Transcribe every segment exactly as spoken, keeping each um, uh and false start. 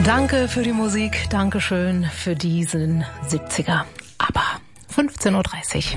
Danke für die Musik, Dankeschön für diesen siebziger. Aber fünfzehn Uhr dreißig.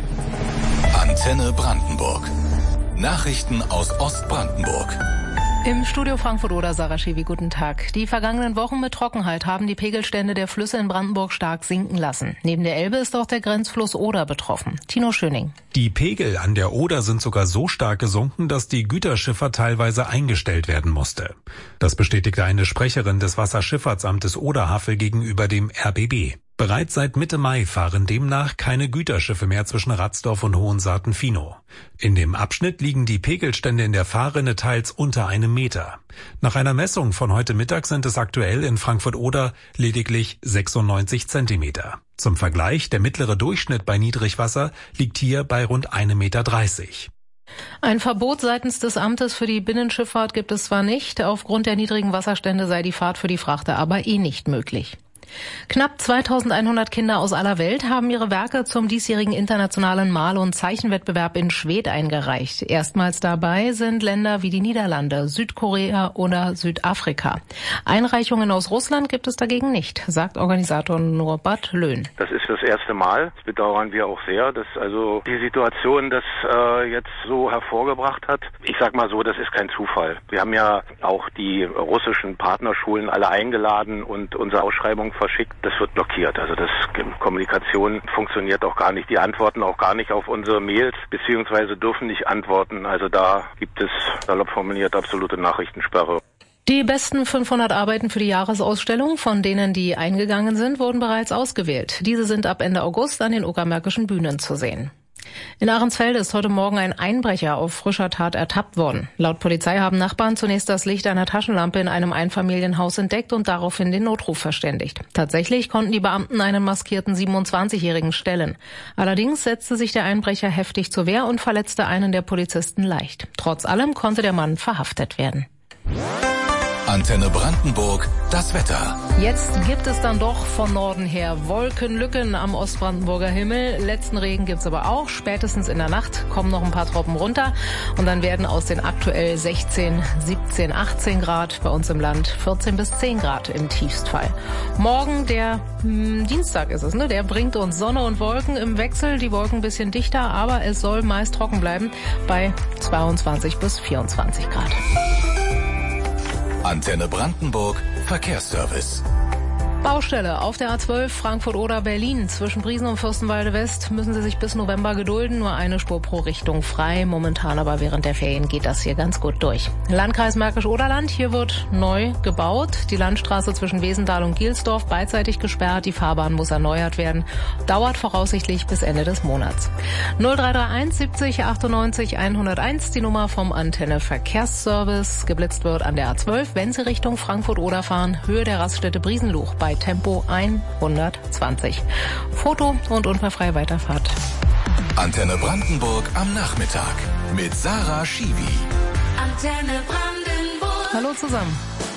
Antenne Brandenburg. Nachrichten aus Ostbrandenburg. Im Studio Frankfurt-Oder, Sarah Schiewi, guten Tag. Die vergangenen Wochen mit Trockenheit haben die Pegelstände der Flüsse in Brandenburg stark sinken lassen. Neben der Elbe ist auch der Grenzfluss Oder betroffen. Tino Schöning. Die Pegel an der Oder sind sogar so stark gesunken, dass die Güterschifffahrt teilweise eingestellt werden musste. Das bestätigte eine Sprecherin des Wasserschifffahrtsamtes Oder-Havel gegenüber dem R B B. Bereits seit Mitte Mai fahren demnach keine Güterschiffe mehr zwischen Ratsdorf und Hohensaten-Finow. In dem Abschnitt liegen die Pegelstände in der Fahrrinne teils unter einem Meter. Nach einer Messung von heute Mittag sind es aktuell in Frankfurt-Oder lediglich sechsundneunzig Zentimeter. Zum Vergleich, der mittlere Durchschnitt bei Niedrigwasser liegt hier bei rund einem Meter dreißig. Ein Verbot seitens des Amtes für die Binnenschifffahrt gibt es zwar nicht, aufgrund der niedrigen Wasserstände sei die Fahrt für die Frachter aber eh nicht möglich. Knapp zweitausendeinhundert Kinder aus aller Welt haben ihre Werke zum diesjährigen internationalen Mal- und Zeichenwettbewerb in Schwedt eingereicht. Erstmals dabei sind Länder wie die Niederlande, Südkorea oder Südafrika. Einreichungen aus Russland gibt es dagegen nicht, sagt Organisator Norbert Löhn. Das ist das erste Mal. Das bedauern wir auch sehr, dass also die Situation das äh, jetzt so hervorgebracht hat. Ich sag mal so, das ist kein Zufall. Wir haben ja auch die russischen Partnerschulen alle eingeladen und unsere Ausschreibung verschickt. Das wird blockiert. Also das Kommunikation funktioniert auch gar nicht. Die antworten auch gar nicht auf unsere Mails, beziehungsweise dürfen nicht antworten. Also da gibt es, salopp formuliert, absolute Nachrichtensperre. Die besten fünfhundert Arbeiten für die Jahresausstellung, von denen die eingegangen sind, wurden bereits ausgewählt. Diese sind ab Ende August an den Uckermärkischen Bühnen zu sehen. In Ahrensfelde ist heute Morgen ein Einbrecher auf frischer Tat ertappt worden. Laut Polizei haben Nachbarn zunächst das Licht einer Taschenlampe in einem Einfamilienhaus entdeckt und daraufhin den Notruf verständigt. Tatsächlich konnten die Beamten einen maskierten siebenundzwanzigjährigen stellen. Allerdings setzte sich der Einbrecher heftig zur Wehr und verletzte einen der Polizisten leicht. Trotz allem konnte der Mann verhaftet werden. Antenne Brandenburg, das Wetter. Jetzt gibt es dann doch von Norden her Wolkenlücken am Ostbrandenburger Himmel. Letzten Regen gibt's aber auch. Spätestens in der Nacht kommen noch ein paar Tropfen runter. Und dann werden aus den aktuell sechzehn, siebzehn, achtzehn Grad bei uns im Land vierzehn bis zehn Grad im Tiefstfall. Morgen, der hm, Dienstag ist es, ne? Der bringt uns Sonne und Wolken im Wechsel. Die Wolken ein bisschen dichter, aber es soll meist trocken bleiben bei zweiundzwanzig bis vierundzwanzig Grad. Antenne Brandenburg, Verkehrsservice. Baustelle auf der A zwölf Frankfurt-Oder-Berlin. Zwischen Briesen und Fürstenwalde West müssen Sie sich bis November gedulden. Nur eine Spur pro Richtung frei. Momentan aber während der Ferien geht das hier ganz gut durch. Landkreis Märkisch-Oderland. Hier wird neu gebaut. Die Landstraße zwischen Wesendal und Gielsdorf beidseitig gesperrt. Die Fahrbahn muss erneuert werden. Dauert voraussichtlich bis Ende des Monats. null drei drei eins siebzig achtundneunzig hunderteins. Die Nummer vom Antenne Verkehrsservice. Geblitzt wird an der A zwölf, wenn Sie Richtung Frankfurt-Oder fahren. Höhe der Raststätte Briesenluch bei Tempo hundertzwanzig. Foto und unfallfreie Weiterfahrt. Antenne Brandenburg am Nachmittag mit Sarah Schiewi. Antenne Brandenburg. Hallo zusammen.